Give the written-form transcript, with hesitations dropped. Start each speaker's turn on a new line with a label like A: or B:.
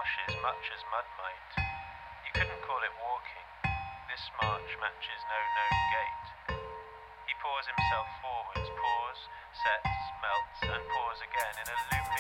A: marshes much as mud might. You couldn't call it walking. This march matches no known gait. He pours himself forwards, pours, sets, melts, and pours again in a looping